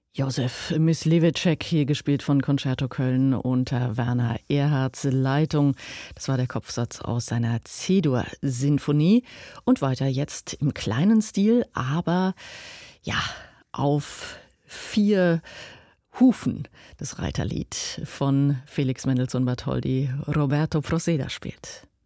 Josef Mysliveček, hier gespielt von Concerto Köln unter Werner Erhards Leitung. Das war der Kopfsatz aus seiner C-Dur-Sinfonie. Und weiter jetzt im kleinen Stil, aber ja, auf 4 Hufen. Das Reiterlied von Felix Mendelssohn Bartholdy, Roberto Proceda spielt.